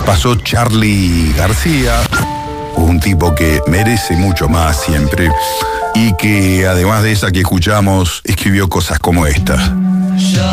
Pasó Charly García, un tipo que merece mucho más siempre y que además de esa que escuchamos, escribió cosas como esta.